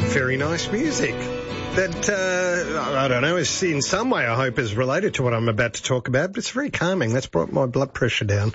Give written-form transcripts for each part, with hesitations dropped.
Very nice music that, I don't know, is in some way, I hope, is related to what I'm about to talk about, but it's very calming. That's brought my blood pressure down.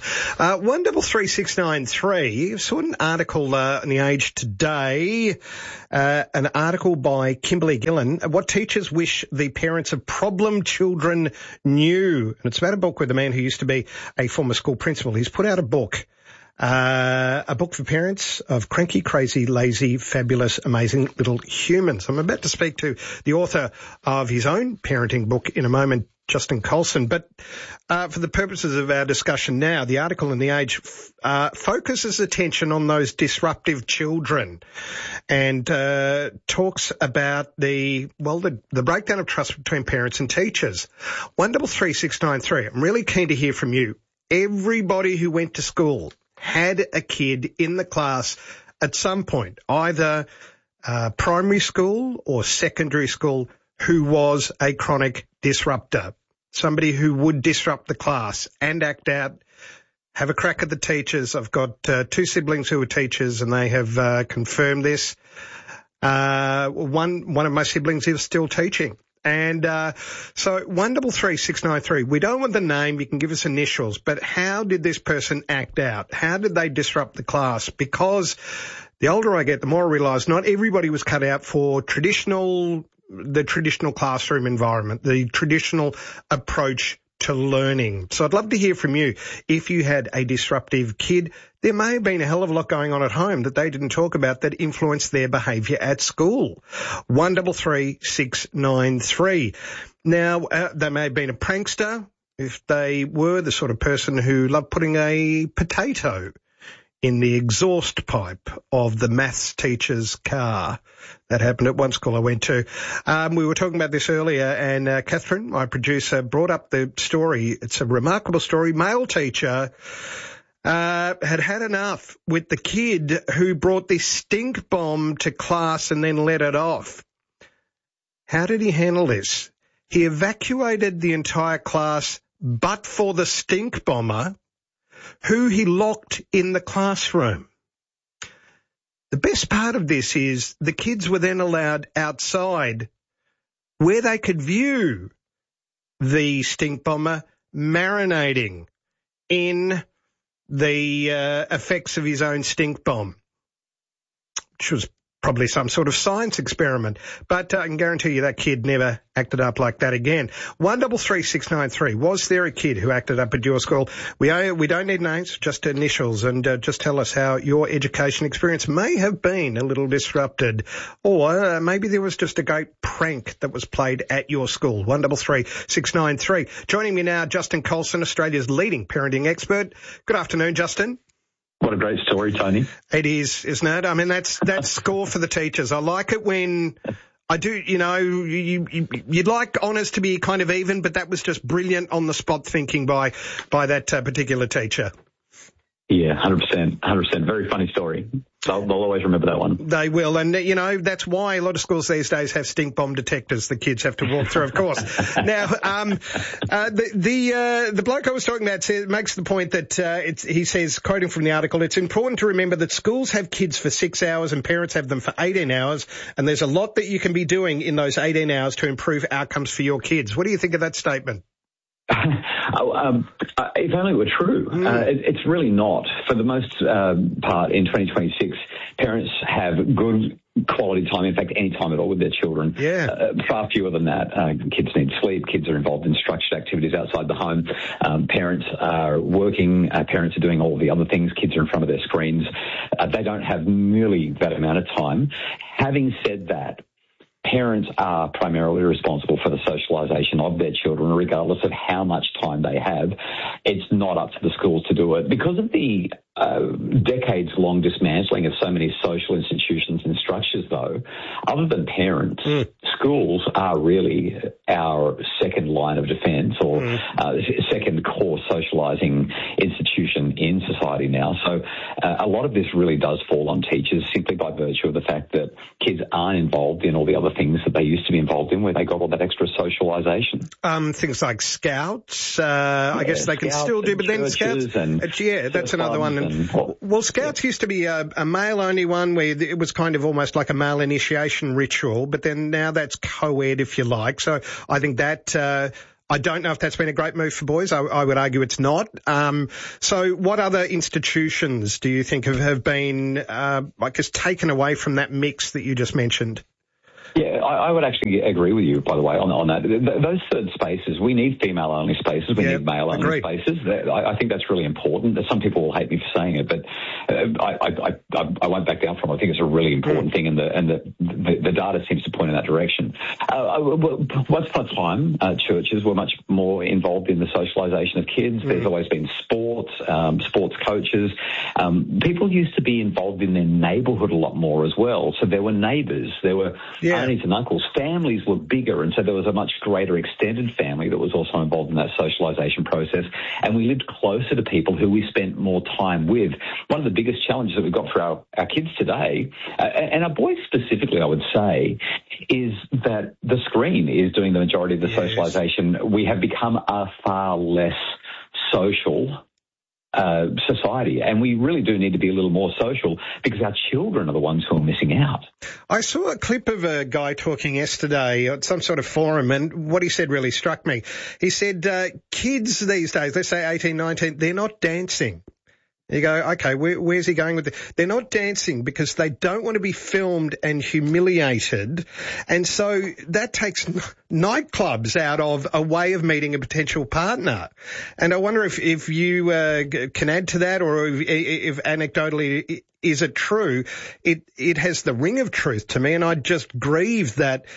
133693, I saw an article in The Age today, an article by Kimberly Gillen, What Teachers Wish the Parents of Problem Children Knew. And it's about a book with a man who used to be a former school principal. He's put out a book for parents of cranky, crazy, lazy, fabulous, amazing little humans. I'm about to speak to the author of his own parenting book in a moment, Justin Colson. But for the purposes of our discussion now, the article in The Age focuses attention on those disruptive children and talks about the breakdown of trust between parents and teachers. 133693. I'm really keen to hear from you. Everybody who went to school had a kid in the class at some point, either primary school or secondary school, who was a chronic disruptor, somebody who would disrupt the class and act out, have a crack at the teachers. I've got two siblings who are teachers, and they have confirmed this. One of my siblings is still teaching. And so 133693, we don't want the name, you can give us initials, but how did this person act out? How did they disrupt the class? Because the older I get, the more I realise not everybody was cut out for the traditional classroom environment, the traditional approach to learning. So I'd love to hear from you. If you had a disruptive kid, there may have been a hell of a lot going on at home that they didn't talk about that influenced their behaviour at school. 133693. Now, they may have been a prankster if they were the sort of person who loved putting a potato in the exhaust pipe of the maths teacher's car. That happened at one school I went to. We were talking about this earlier, and Catherine, my producer, brought up the story. It's a remarkable story. Male teacher had enough with the kid who brought this stink bomb to class and then let it off. How did he handle this? He evacuated the entire class but for the stink bomber, who he locked in the classroom. The best part of this is the kids were then allowed outside where they could view the stink bomber marinating in the effects of his own stink bomb, which was probably some sort of science experiment. But I can guarantee you that kid never acted up like that again. 133693. Was there a kid who acted up at your school? We don't need names, just initials, and just tell us how your education experience may have been a little disrupted, or maybe there was just a great prank that was played at your school. 133693. Joining me now, Justin Colson, Australia's leading parenting expert. Good afternoon, Justin. What a great story, Tony. It is, isn't it? I mean, that's score for the teachers. I like it when I do, you'd like honours to be kind of even, but that was just brilliant on the spot thinking by that particular teacher. Yeah, 100%. Very funny story. They'll always remember that one. They will. And, that's why a lot of schools these days have stink bomb detectors the kids have to walk through, of course. Now, the bloke I was talking about makes the point that he says, quoting from the article, it's important to remember that schools have kids for 6 hours and parents have them for 18 hours, and there's a lot that you can be doing in those 18 hours to improve outcomes for your kids. What do you think of that statement? If only it were true. It's really not. For the most part, in 2026, parents have good quality time, in fact, any time at all with their children. Yeah. Far fewer than that. Kids need sleep. Kids are involved in structured activities outside the home. Parents are working. Parents are doing all the other things. Kids are in front of their screens. They don't have nearly that amount of time. Having said that, parents are primarily responsible for the socialisation of their children, regardless of how much time they have. It's not up to the schools to do it. Because of the decades-long dismantling of so many social institutions and structures, though, other than parents, schools are really our second line of defence or second core socialising institution in society now. So a lot of this really does fall on teachers simply by virtue of the fact that kids aren't involved in all the other things that they used to be involved in, where they got all that extra socialisation. Things like scouts, I guess they can still do, but then scouts, that's another one. Well, Scouts used to be a male-only one where it was kind of almost like a male initiation ritual, but then now that's co-ed, if you like. So I think that I don't know if that's been a great move for boys. I would argue it's not. So what other institutions do you think have been, I guess, taken away from that mix that you just mentioned? Yeah, I would actually agree with you, by the way, on that. Those third spaces, we need female-only spaces, we need male-only spaces. I think that's really important. Some people will hate me for saying it, but I won't back down from it. I think it's a really important thing, and the data seems to point in that direction. Once upon a time, churches were much more involved in the socialisation of kids. There's always been sports coaches. People used to be involved in their neighbourhood a lot more as well. So there were neighbours, there were aunties and uncles. Families were bigger, and so there was a much greater extended family that was also involved in that socialisation process. And we lived closer to people who we spent more time with. One of the biggest challenges that we've got for our kids today, and our boys specifically, I would say, is that the screen is doing the majority of the socialisation. We have become a far less social society, and we really do need to be a little more social because our children are the ones who are missing out. I saw a clip of a guy talking yesterday at some sort of forum, and what he said really struck me. He said, kids these days, let's say 18, 19, they're not dancing. You go, okay, where's he going with it? They're not dancing because they don't want to be filmed and humiliated. And so that takes nightclubs out of a way of meeting a potential partner. And I wonder if you can add to that, or if anecdotally, is it true? It has the ring of truth to me, and I just grieve that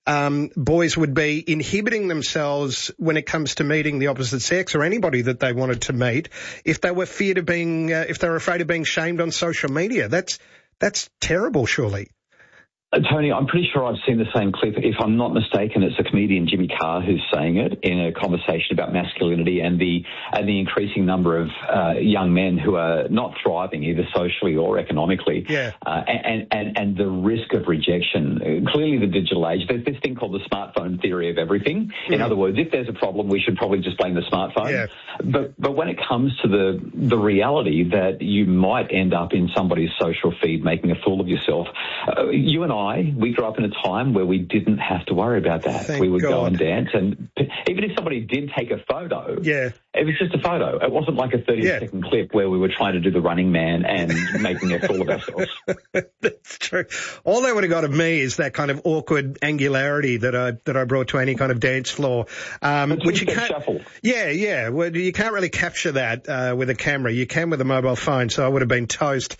boys would be inhibiting themselves when it comes to meeting the opposite sex or anybody that they wanted to meet if they were if they were afraid of being shamed on social media. That's terrible, surely. Tony, I'm pretty sure I've seen the same clip. If I'm not mistaken, it's the comedian Jimmy Carr who's saying it in a conversation about masculinity and the increasing number of young men who are not thriving either socially or economically. And the risk of rejection. Clearly, the digital age, there's this thing called the smartphone theory of everything. In other words, if there's a problem, we should probably just blame the smartphone. But when it comes to the reality that you might end up in somebody's social feed making a fool of yourself, you and we grew up in a time where we didn't have to worry about that. We would go and dance, and even if somebody did take a photo, it was just a photo. It wasn't like a 30-second clip where we were trying to do the Running Man and making a fool of ourselves. That's true. All they would have got of me is that kind of awkward angularity that I brought to any kind of dance floor, which you can't. Shuffle. Yeah. Well, you can't really capture that with a camera. You can with a mobile phone. So I would have been toast.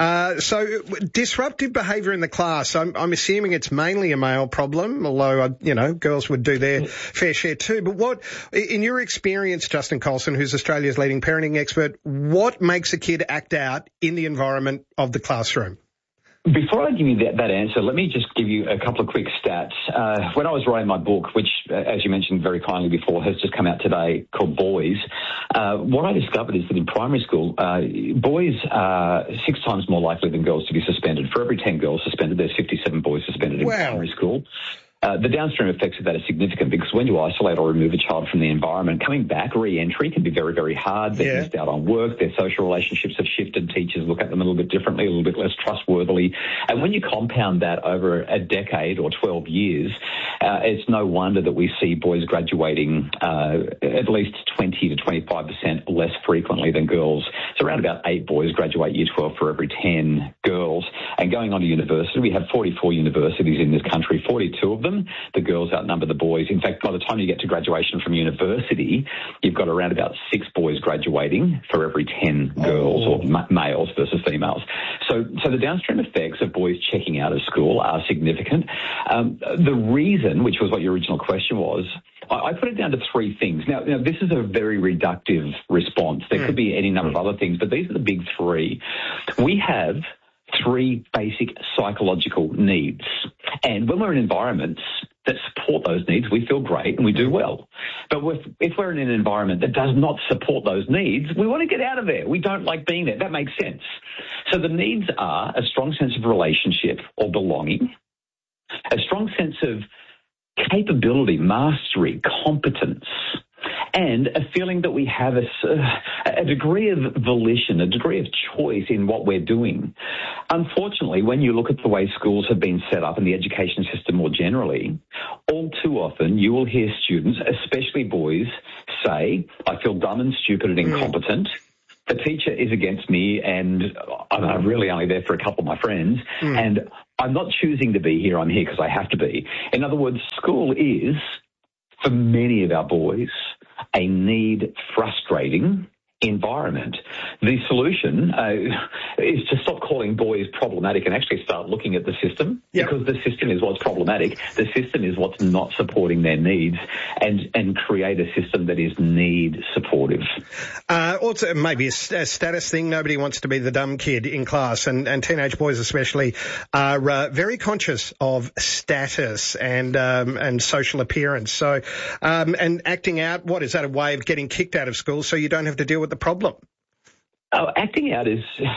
So disruptive behaviour in the class. I'm assuming it's mainly a male problem, although, girls would do their fair share too. But what, in your experience, Justin Colson, who's Australia's leading parenting expert, what makes a kid act out in the environment of the classroom? Before I give you that answer, let me just give you a couple of quick stats. When I was writing my book, which, as you mentioned very kindly before, has just come out today, called Boys, what I discovered is that in primary school, boys are 6 times more likely than girls to be suspended. For every 10 girls suspended, there's 57 boys suspended in primary school. The downstream effects of that are significant because when you isolate or remove a child from the environment, coming back, re-entry can be very, very hard. They've missed out on work. Their social relationships have shifted. Teachers look at them a little bit differently, a little bit less trustworthily. And when you compound that over a decade or 12 years, it's no wonder that we see boys graduating at least 20 to 25% less frequently than girls. So around about 8 boys graduate year 12 for every 10 girls. And going on to university, we have 44 universities in this country, 42 of them. The girls outnumber the boys. In fact, by the time you get to graduation from university, you've got around about 6 boys graduating for every 10 girls, or males versus females. So the downstream effects of boys checking out of school are significant. The reason, which was what your original question was, I put it down to 3 things. Now, this is a very reductive response. There could be any number of other things, but these are the big 3. We have 3 basic psychological needs. And when we're in environments that support those needs, we feel great and we do well. But if we're in an environment that does not support those needs, we want to get out of there. We don't like being there. That makes sense. So the needs are a strong sense of relationship or belonging, a strong sense of capability, mastery, competence, and a feeling that we have a degree of volition, a degree of choice in what we're doing. Unfortunately, when you look at the way schools have been set up and the education system more generally, all too often you will hear students, especially boys, say, I feel dumb and stupid and incompetent. The teacher is against me and I'm really only there for a couple of my friends. And I'm not choosing to be here. I'm here because I have to be. In other words, school is, for many of our boys, a frustrating environment. The solution is to stop calling boys problematic and actually start looking at the system, because the system is what's problematic. The system is what's not supporting their needs, and create a system that is need supportive. Also, maybe a status thing. Nobody wants to be the dumb kid in class, and teenage boys especially are very conscious of status and social appearance. So, and acting out, what is that, a way of getting kicked out of school so you don't have to deal with the problem? Acting out is,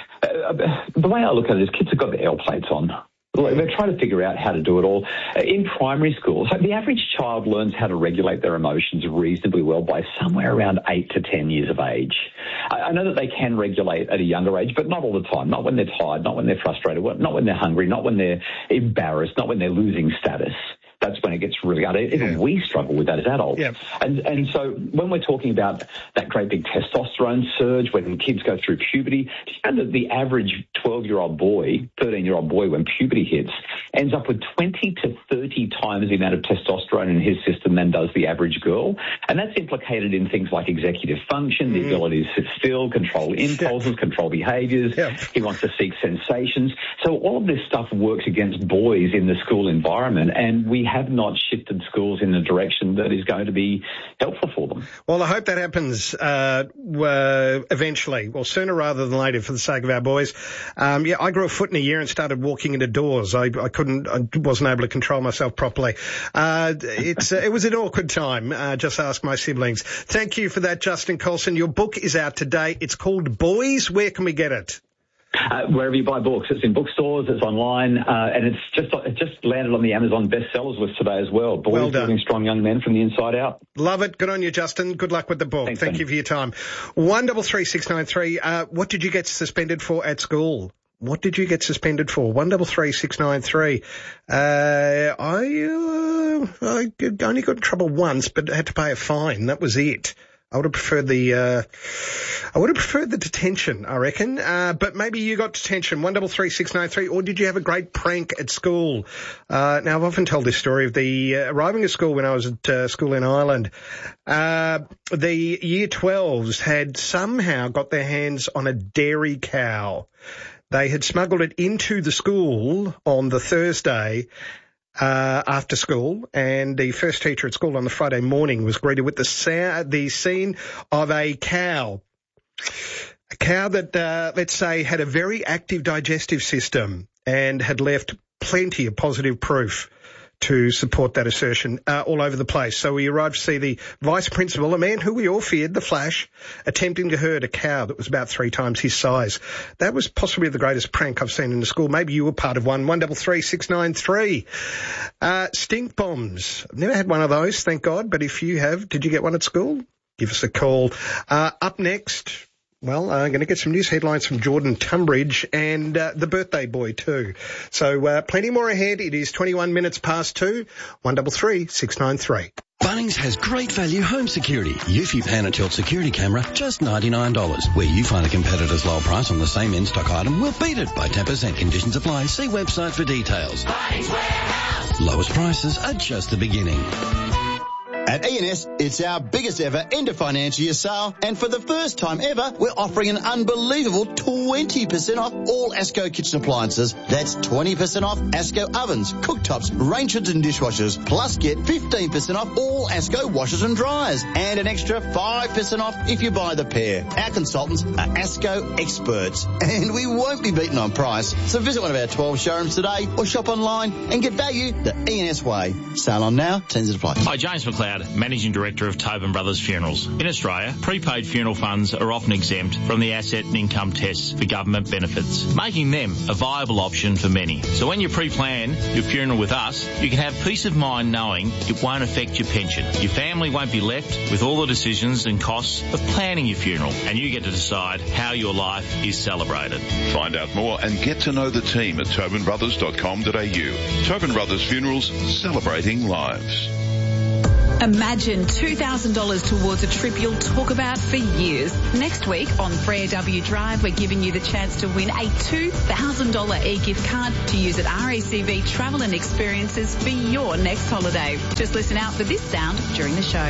the way I look at it is kids have got the L plates on. They're trying to figure out how to do it all. In primary schools, the average child learns how to regulate their emotions reasonably well by somewhere around 8 to 10 years of age. I know that they can regulate at a younger age, but not all the time. Not when they're tired, not when they're frustrated, not when they're hungry, not when they're embarrassed, not when they're losing status. That's when it gets really hard. Even we struggle with that as adults. Yep. And so when we're talking about that great big testosterone surge, when kids go through puberty, do you know that the average 12-year-old boy, 13-year-old boy, when puberty hits, ends up with 20 to 30 times the amount of testosterone in his system than does the average girl? And that's implicated in things like executive function, the ability to sit still, control impulses, control behaviours. Yep. He wants to seek sensations. So all of this stuff works against boys in the school environment, and we have not shifted schools in a direction that is going to be helpful for them. Well, I hope that happens eventually, well, sooner rather than later, for the sake of our boys. I grew a foot in a year and started walking into doors. I wasn't able to control myself properly. It was an awkward time. Just ask my siblings. Thank you for that, Justin Colson. Your book is out today. It's called Boys. Where can we get it? Wherever you buy books. It's in bookstores, it's online, and it just landed on the Amazon bestsellers list today as well. Boys Building Strong Young Men from the Inside Out. Love it. Good on you, Justin. Good luck with the book. Thank you for your time. 133693. What did you get suspended for at school? What did you get suspended for? 133693. I only got in trouble once, but I had to pay a fine. That was it. I would have preferred the detention, I reckon. But maybe you got detention, 133693, or did you have a great prank at school? Now, I've often told this story of the arriving at school when I was at school in Ireland. The year 12s had somehow got their hands on a dairy cow. They had smuggled it into the school on the Thursday after school, and the first teacher at school on the Friday morning was greeted with the scene of a cow that, let's say, had a very active digestive system and had left plenty of positive proof to support that assertion all over the place. So we arrived to see the vice principal, a man who we all feared, the Flash, attempting to herd a cow that was about 3 times his size. That was possibly the greatest prank I've seen in the school. Maybe you were part of one. 133693. Stink bombs. I've never had one of those, thank God. But if you have, did you get one at school? Give us a call. Up next, well, I'm going to get some news headlines from Jordan Tunbridge and the birthday boy too. So plenty more ahead. It is 21 minutes past 2. 133693. Bunnings has great value home security. Eufy Pan and Tilt security camera, just $99. Where you find a competitor's low price on the same in-stock item, we'll beat it by 10%. Conditions apply. See website for details. Bunnings Warehouse. Lowest prices are just the beginning. At E&S, it's our biggest ever end of financial year sale, and for the first time ever, we're offering an unbelievable 20% off all ASCO kitchen appliances. That's 20% off ASCO ovens, cooktops, range hoods and dishwashers, plus get 15% off all ASCO washers and dryers, and an extra 5% off if you buy the pair. Our consultants are ASCO experts, and we won't be beaten on price. So visit one of our 12 showrooms today or shop online and get value the E&S way. Sale on now, terms apply. Hi, James McLeod McLeod, Managing Director of Tobin Brothers Funerals. In Australia, prepaid funeral funds are often exempt from the asset and income tests for government benefits, making them a viable option for many. So when you pre-plan your funeral with us, you can have peace of mind knowing it won't affect your pension. Your family won't be left with all the decisions and costs of planning your funeral, and you get to decide how your life is celebrated. Find out more and get to know the team at tobinbrothers.com.au. Tobin Brothers Funerals, celebrating lives. Imagine $2,000 towards a trip you'll talk about for years. Next week on Frere W Drive, we're giving you the chance to win a $2,000 e-gift card to use at RACV Travel and Experiences for your next holiday. Just listen out for this sound during the show.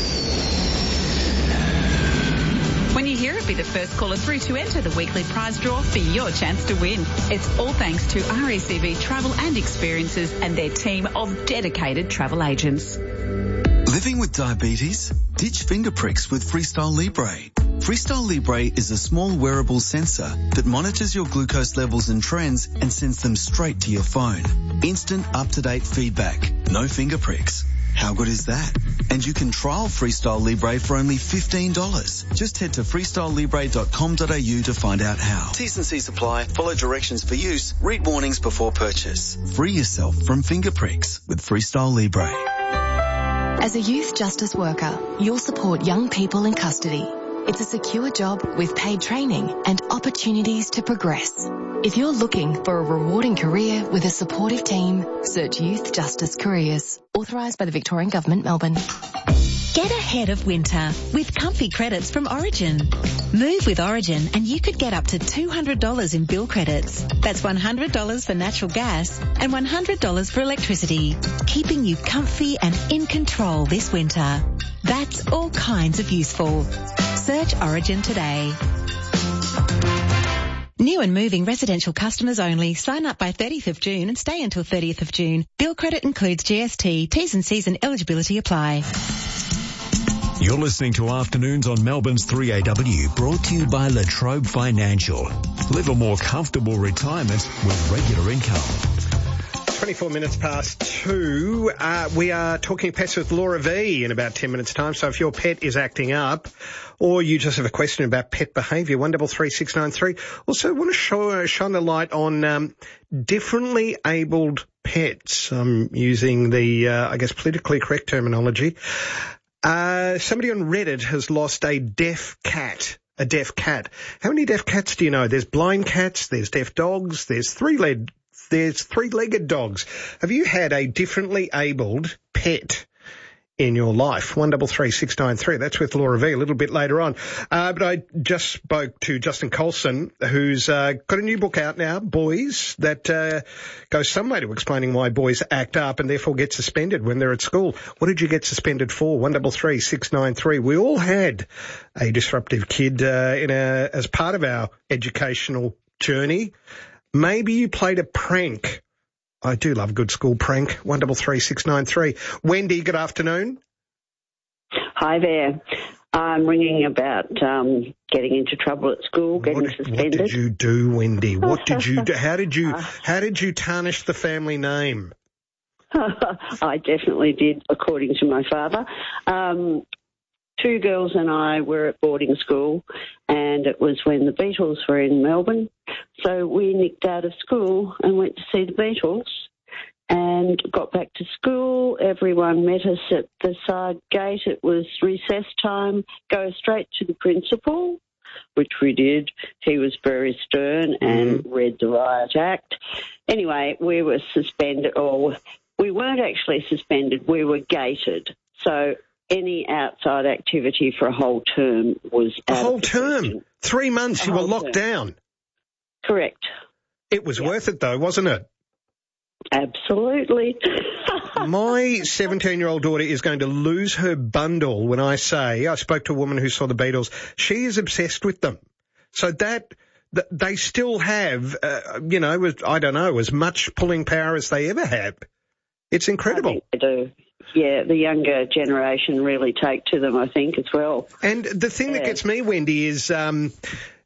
When you hear it, be the first caller through to enter the weekly prize draw for your chance to win. It's all thanks to RACV Travel and Experiences and their team of dedicated travel agents. Living with diabetes? Ditch finger pricks with Freestyle Libre. Freestyle Libre is a small wearable sensor that monitors your glucose levels and trends and sends them straight to your phone. Instant, up-to-date feedback. No finger pricks. How good is that? And you can trial Freestyle Libre for only $15. Just head to freestylelibre.com.au to find out how. T's and C's apply. Follow directions for use. Read warnings before purchase. Free yourself from finger pricks with Freestyle Libre. As a youth justice worker, you'll support young people in custody. It's a secure job with paid training and opportunities to progress. If you're looking for a rewarding career with a supportive team, search Youth Justice Careers. Authorised by the Victorian Government, Melbourne. Get ahead of winter with comfy credits from Origin. Move with Origin and you could get up to $200 in bill credits. That's $100 for natural gas and $100 for electricity, keeping you comfy and in control this winter. That's all kinds of useful. Search Origin today. New and moving residential customers only. Sign up by 30th of June and stay until 30th of June. Bill credit includes GST. T's and C's and eligibility apply. You're listening to Afternoons on Melbourne's 3AW, brought to you by La Trobe Financial. Live a more comfortable retirement with regular income. 24 minutes past 2. We are talking pets with Laura V in about 10 minutes' time. So if your pet is acting up or you just have a question about pet behaviour, 133693. Also want to shine the light on differently abled pets. I'm using the, I guess, politically correct terminology. Somebody on Reddit has lost a deaf cat. A deaf cat. How many deaf cats do you know? There's blind cats, there's deaf dogs, there's three-legged dogs. Have you had a differently abled pet in your life? 133693. That's with Laura V a little bit later on. But I just spoke to Justin Colson, who's got a new book out now, Boys, that goes some way to explaining why boys act up and therefore get suspended when they're at school. What did you get suspended for? 133693. We all had a disruptive kid as part of our educational journey. Maybe you played a prank. I do love a good school prank. 133693. Wendy, good afternoon. Hi there. I'm ringing about getting into trouble at school, getting suspended. What did you do, Wendy? What did you do? How did you tarnish the family name? I definitely did, according to my father. Two girls and I were at boarding school, and it was when the Beatles were in Melbourne. So we nicked out of school and went to see the Beatles and got back to school. Everyone met us at the side gate. It was recess time. Go straight to the principal, which we did. He was very stern and read the riot act. Anyway, we were suspended, or we weren't actually suspended. We were gated. So any outside activity for a whole term was out. A whole term? 3 months you were locked down? Correct. It was worth it, though, wasn't it? Absolutely. My 17-year-old daughter is going to lose her bundle when I spoke to a woman who saw the Beatles. She is obsessed with them. So that they still have, I don't know, as much pulling power as they ever have. It's incredible. I think they do. Yeah, the younger generation really take to them, I think, as well. And the thing that gets me, Wendy, is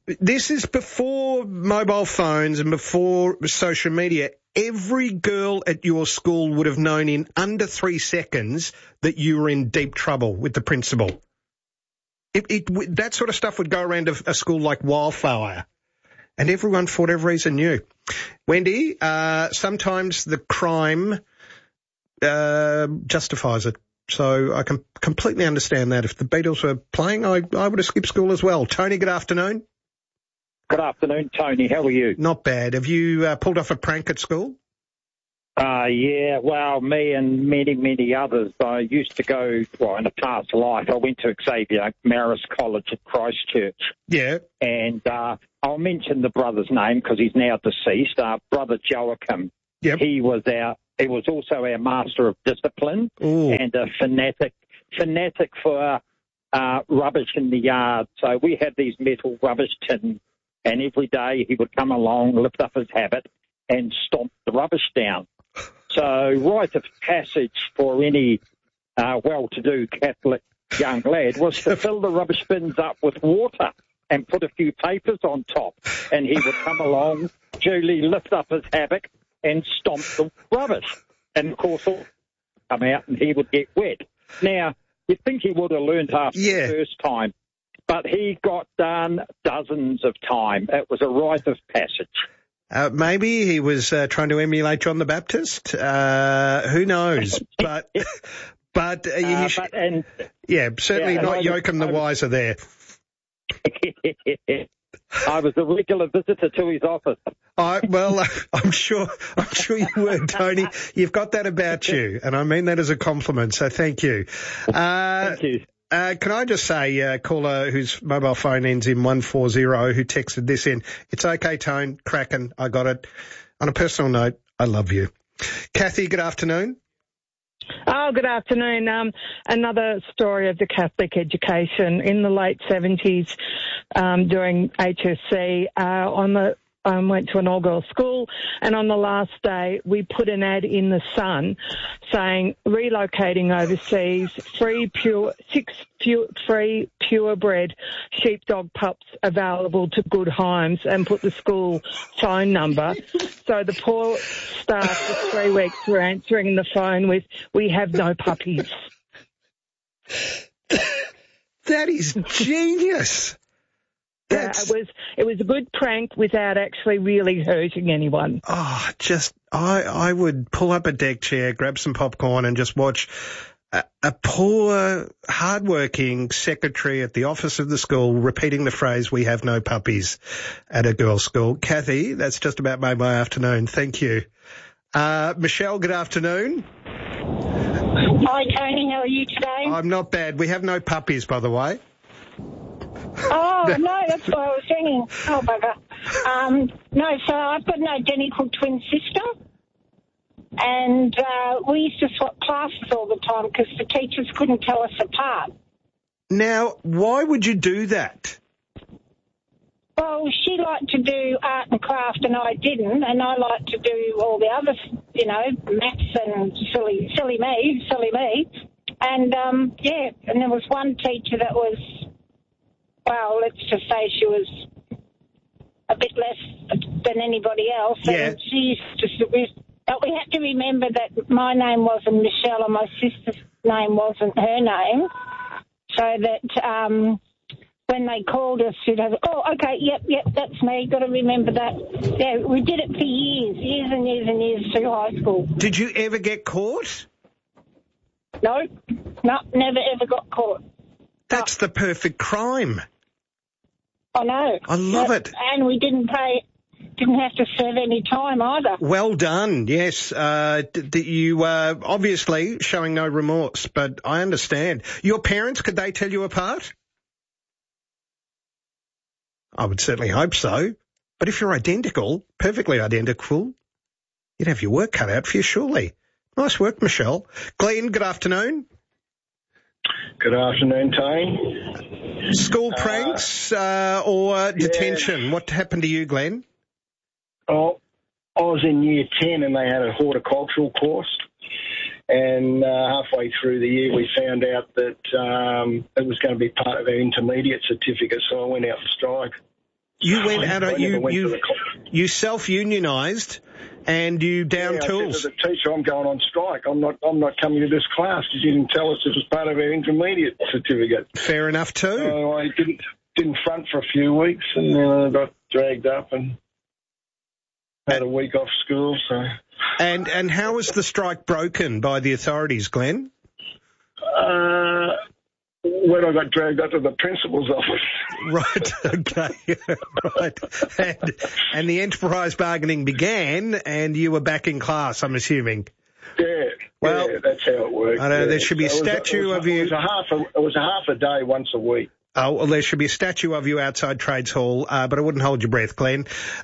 This is before mobile phones and before social media. Every girl at your school would have known in under 3 seconds that you were in deep trouble with the principal. That sort of stuff would go around a school like wildfire. And everyone, for whatever reason, knew. Wendy, sometimes the crime justifies it. So I can completely understand that. If the Beatles were playing, I would have skipped school as well. Tony, good afternoon. Good afternoon, Tony. How are you? Not bad. Have you pulled off a prank at school? Yeah, well, me and many others. I used to go, in a past life, I went to Xavier Marist College at Christchurch. Yeah. And I'll mention the brother's name because he's now deceased, Brother Joachim. Yep. He was also our master of discipline. Ooh. And a fanatic for rubbish in the yard. So we had these metal rubbish tins, and every day he would come along, lift up his habit, and stomp the rubbish down. So rite of passage for any well-to-do Catholic young lad was to fill the rubbish bins up with water and put a few papers on top. And he would come along, duly lift up his habit and stomp the rubbish. And, of course, all come out and he would get wet. Now, you'd think he would have learned after the first time, but he got done dozens of times. It was a rite of passage. Maybe he was trying to emulate John the Baptist. Who knows? But certainly not Joachim the Wiser there. I was a regular visitor to his office. I'm sure you were, Tony. You've got that about you, and I mean that as a compliment. So thank you. Thank you. Can I just say, caller whose mobile phone ends in 140 who texted this in, it's okay, Tone, cracking, I got it. On a personal note, I love you. Kathy, good afternoon. Oh, good afternoon. Another story of the Catholic education. In the late 70s, during HSC, I went to an all-girls school, and on the last day, we put an ad in the Sun saying, relocating overseas, free purebred sheepdog pups available to good homes, and put the school phone number. So the poor staff for 3 weeks were answering the phone with, we have no puppies. That is genius. It was a good prank without actually really hurting anyone. Oh, I would pull up a deck chair, grab some popcorn and just watch a poor, hard-working secretary at the office of the school repeating the phrase, we have no puppies at a girls' school. Kathy, that's just about made my afternoon. Thank you. Michelle, good afternoon. Hi, Tony. How are you today? I'm not bad. We have no puppies, by the way. Oh, no, that's why I was ringing. Oh, bugger. No, so I've got an identical twin sister, and we used to swap classes all the time because the teachers couldn't tell us apart. Now, why would you do that? Well, she liked to do art and craft and I didn't, and I liked to do all the other, maths and silly me. And, and there was one teacher that was, well, let's just say she was a bit less than anybody else. Yeah. And she used to, but we had to remember that my name wasn't Michelle and my sister's name wasn't her name, so that when they called us, she'd have, oh, okay, yep, that's me, got to remember that. Yeah, we did it for years and years through high school. Did you ever get caught? No, never ever got caught. That's the perfect crime. I know. I love it. And we didn't have to serve any time either. Well done, yes. You obviously showing no remorse, but I understand. Your parents, could they tell you apart? I would certainly hope so. But if you're identical, perfectly identical, you'd have your work cut out for you, surely. Nice work, Michelle. Glenn, good afternoon. Good afternoon, Tony. School pranks or detention? What happened to you, Glenn? Oh, I was in year 10 and they had a horticultural course. And halfway through the year, we found out that it was going to be part of our intermediate certificate, so I went out on strike. You went out, you self-unionised and you down tools. I said to the teacher, I'm going on strike. I'm not coming to this class because you didn't tell us it was part of our intermediate certificate. Fair enough too. So I didn't front for a few weeks, and then I got dragged up and had a week off school. So. And how was the strike broken by the authorities, Glenn? When I got dragged up to the principal's office. Right, okay, right. And the enterprise bargaining began, and you were back in class, I'm assuming. Yeah, that's how it worked. I know, there should be a statue of you. It was a half a day once a week. Oh, well, there should be a statue of you outside Trades Hall, but I wouldn't hold your breath, Glenn.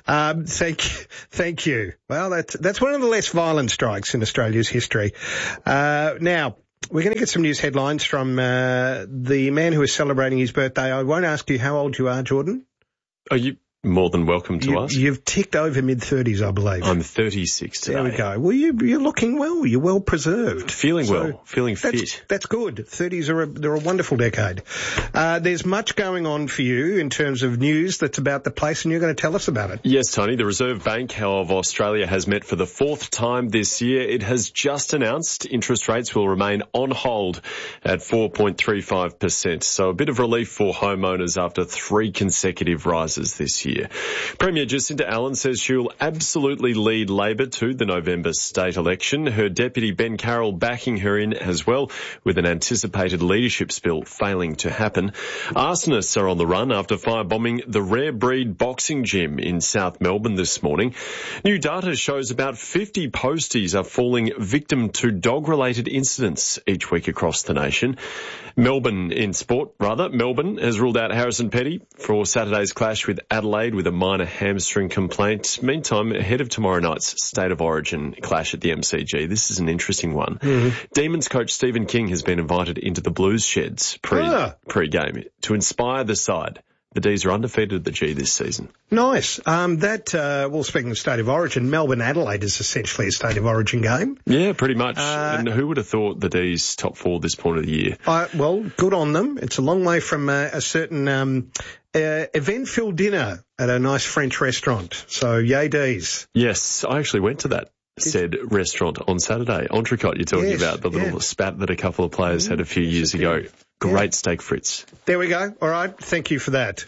Thank you. Well, that's one of the less violent strikes in Australia's history. Now, we're going to get some news headlines from the man who is celebrating his birthday. I won't ask you how old you are, Jordan. Are you more than welcome to us? You've ticked over mid-30s, I believe. I'm 36 today. There we go. Well, you're looking well. You're well preserved. Feeling well. Feeling fit. That's good. 30s they're a wonderful decade. There's much going on for you in terms of news that's about the place, and you're going to tell us about it. Yes, Tony. The Reserve Bank of Australia has met for the fourth time this year. It has just announced interest rates will remain on hold at 4.35%. So a bit of relief for homeowners after 3 consecutive rises this year. Premier Jacinta Allen says she'll absolutely lead Labor to the November state election. Her deputy Ben Carroll backing her in as well, with an anticipated leadership spill failing to happen. Arsonists are on the run after firebombing the Rare Breed boxing gym in South Melbourne this morning. New data shows about 50 posties are falling victim to dog-related incidents each week across the nation. Melbourne has ruled out Harrison Petty for Saturday's clash with Adelaide with a minor hamstring complaint. Meantime, ahead of tomorrow night's State of Origin clash at the MCG, this is an interesting one. Demons coach Stephen King has been invited into the Blues sheds pre-game to inspire the side. The D's are undefeated at the G this season. Nice. Speaking of State of Origin, Melbourne-Adelaide is essentially a State of Origin game. Yeah, pretty much. And who would have thought the D's top 4 this point of the year? Well, good on them. It's a long way from a certain event-filled dinner at a nice French restaurant. So, yay D's. Yes, I actually went to that said restaurant on Saturday. Entrecôte, you're talking about, the little spat that a couple of players had a few years ago. Great steak frites. There we go. All right. Thank you for that.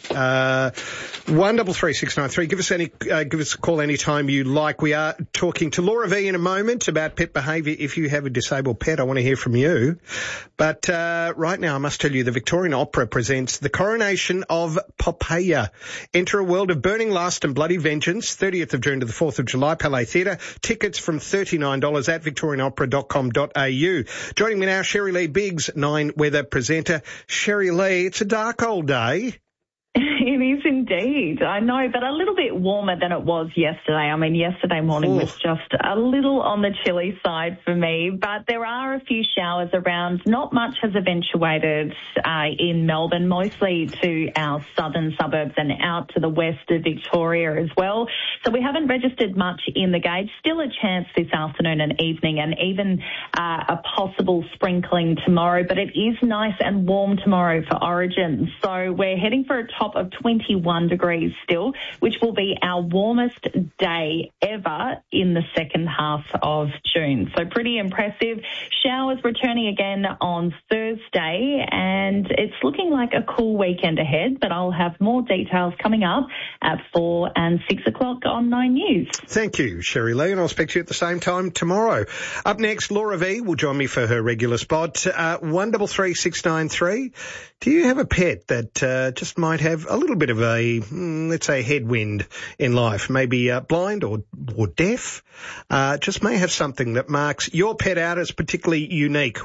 133693. Give us a call anytime you like. We are talking to Laura V in a moment about pet behaviour. If you have a disabled pet, I want to hear from you. But right now, I must tell you, the Victorian Opera presents The Coronation of Poppaea. Enter a world of burning lust and bloody vengeance. 30th of June to the 4th of July, Palais Theatre. Tickets from $39 at victorianopera.com.au. Joining me now, Sherry Lee Biggs, 9 Weather presenter. Sherry Lee, it's a dark old day. It is indeed. I know, but a little bit warmer than it was yesterday. I mean, yesterday morning was just a little on the chilly side for me, but there are a few showers around. Not much has eventuated in Melbourne, mostly to our southern suburbs and out to the west of Victoria as well. So we haven't registered much in the gauge. Still a chance this afternoon and evening, and even a possible sprinkling tomorrow, but it is nice and warm tomorrow for Origin. So we're heading for a top of 21 degrees still, which will be our warmest day ever in the second half of June. So pretty impressive. Showers returning again on Thursday, and it's looking like a cool weekend ahead, but I'll have more details coming up at 4 and 6 o'clock on 9 News. Thank you, Sherry Lee, and I'll speak to you at the same time tomorrow. Up next, Laura V will join me for her regular spot. 133693. Do you have a pet that just might have a little bit of a, let's say, headwind in life? Maybe blind or deaf? Just may have something that marks your pet out as particularly unique.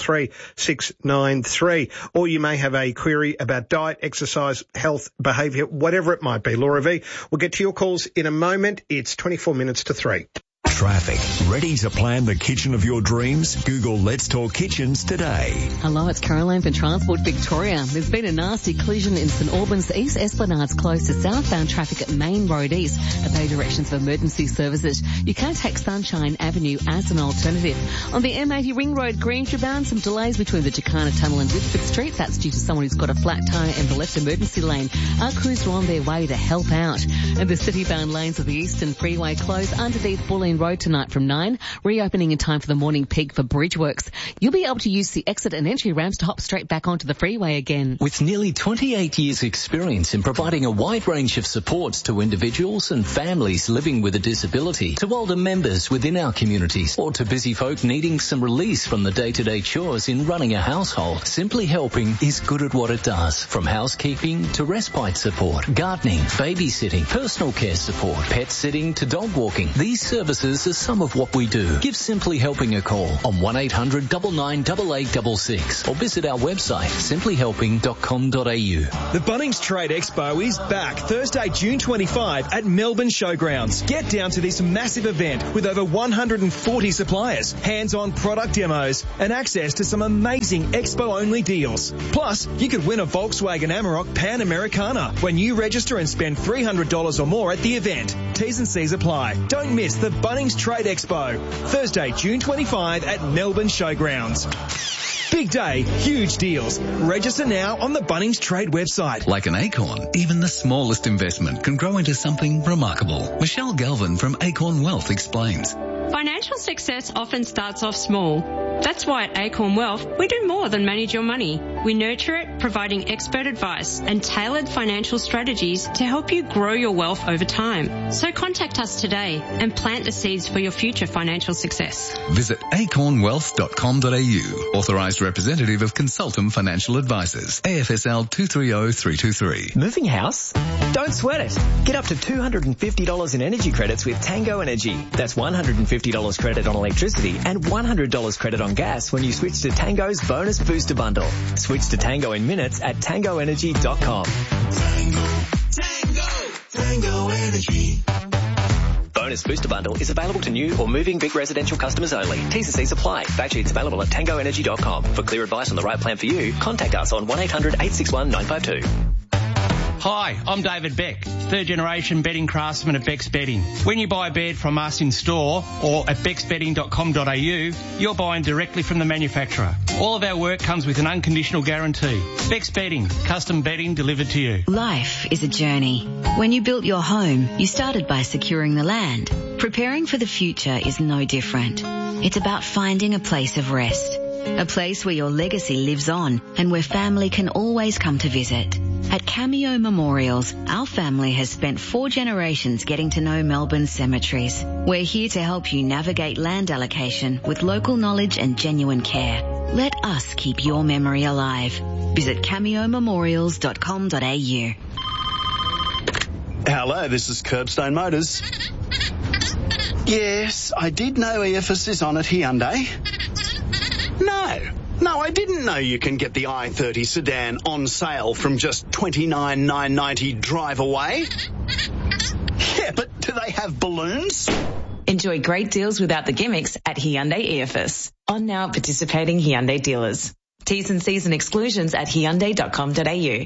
133693. Or you may have a query about diet, exercise, health, behaviour, whatever it might be. Laura V, we'll get to your calls in a moment. It's 24 minutes to 3. traffic. Ready to plan the kitchen of your dreams? Google Let's Talk Kitchens today. Hello, it's Caroline from Transport Victoria. There's been a nasty collision in St Albans East Esplanades close to southbound traffic at Main Road East. Obey directions for emergency services. You can take Sunshine Avenue as an alternative. On the M80 Ring Road Greenshire bound, some delays between the Jacana Tunnel and Whitford Street. That's due to someone who's got a flat tyre in the left emergency lane. Our crews are on their way to help out. And the city-bound lanes of the Eastern Freeway close underneath Bulleen Road tonight from 9, reopening in time for the morning peak for bridge works. You'll be able to use the exit and entry ramps to hop straight back onto the freeway again. With nearly 28 years' experience in providing a wide range of supports to individuals and families living with a disability, to older members within our communities, or to busy folk needing some release from the day-to-day chores in running a household, Simply Helping is good at what it does. From housekeeping to respite support, gardening, babysitting, personal care support, pet sitting to dog walking. These services are some of what we do. Give Simply Helping a call on 1-800-998866 or visit our website simplyhelping.com.au. The Bunnings Trade Expo is back Thursday, June 25 at Melbourne Showgrounds. Get down to this massive event with over 140 suppliers, hands-on product demos and access to some amazing expo-only deals. Plus, you could win a Volkswagen Amarok Pan Americana when you register and spend $300 or more at the event. T's and C's apply. Don't miss the Bunnings Trade Expo, Thursday, June 25 at Melbourne Showgrounds. Big day, huge deals. Register now on the Bunnings Trade website. Like an acorn, even the smallest investment can grow into something remarkable. Michelle Galvin from Acorn Wealth explains. Financial success often starts off small. That's why at Acorn Wealth, we do more than manage your money. We nurture it, providing expert advice and tailored financial strategies to help you grow your wealth over time. So contact us today and plant the seeds for your future financial success. Visit acornwealth.com.au. Authorised representative of Consultum Financial Advisors. AFSL 230323. Moving house? Don't sweat it. Get up to $250 in energy credits with Tango Energy. That's $150 credit on electricity and $100 credit on gas when you switch to Tango's Bonus Booster Bundle. Switch to Tango in minutes at tangoenergy.com. Tango Energy. Bonus Booster Bundle is available to new or moving big residential customers only. T's and C's apply. Fact sheets available at tangoenergy.com. For clear advice on the right plan for you, contact us on 1-800-861-952. Hi, I'm David Beck, third generation bedding craftsman at Beck's Bedding. When you buy a bed from us in store or at becksbedding.com.au, you're buying directly from the manufacturer. All of our work comes with an unconditional guarantee. Beck's Bedding, custom bedding delivered to you. Life is a journey. When you built your home, you started by securing the land. Preparing for the future is no different. It's about finding a place of rest. A place where your legacy lives on and where family can always come to visit. At Cameo Memorials, our family has spent 4 generations getting to know Melbourne's cemeteries. We're here to help you navigate land allocation with local knowledge and genuine care. Let us keep your memory alive. Visit cameomemorials.com.au. Hello, this is Curbstone Motors. Yes, I did know EFS is on at Hyundai. No, I didn't know you can get the i30 sedan on sale from just $29,990 drive away. Yeah, but do they have balloons? Enjoy great deals without the gimmicks at Hyundai EFS. On now at participating Hyundai dealers. T's and C's and exclusions at hyundai.com.au.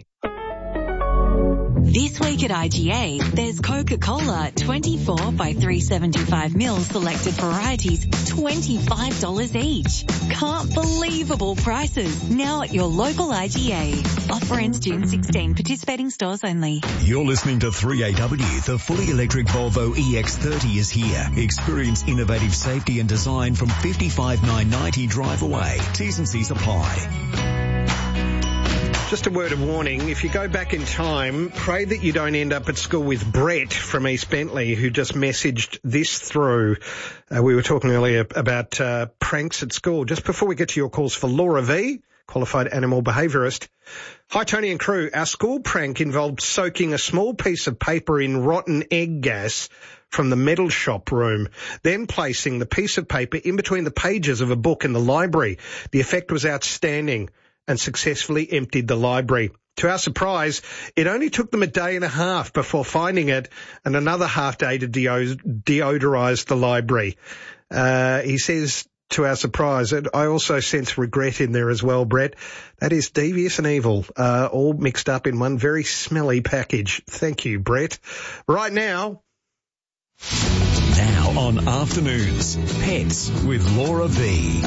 This week at IGA, there's Coca-Cola 24 by 375 ml selected varieties, $25 each. Can't believable prices. Now at your local IGA. Offer ends June 16. Participating stores only. You're listening to 3AW. The fully electric Volvo EX30 is here. Experience innovative safety and design from $55,990 drive away. T's and C's apply. Just a word of warning, if you go back in time, pray that you don't end up at school with Brett from East Bentley, who just messaged this through. We were talking earlier about pranks at school. Just before we get to your calls for Laura V, qualified animal behaviourist. Hi, Tony and crew. Our school prank involved soaking a small piece of paper in rotten egg gas from the metal shop room, then placing the piece of paper in between the pages of a book in the library. The effect was outstanding and successfully emptied the library. To our surprise, it only took them a day and a half before finding it and another half day to deodorise the library. He says, to our surprise, I also sense regret in there as well, Brett. That is devious and evil, all mixed up in one very smelly package. Thank you, Brett. Right now on Afternoons, Pets with Laura B.